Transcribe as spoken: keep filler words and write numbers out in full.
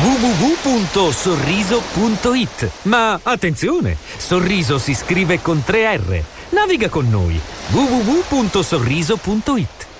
w w w punto sorriso punto i t. Ma attenzione, Sorriso si scrive con tre R. Naviga con noi. w w w punto sorriso punto i t.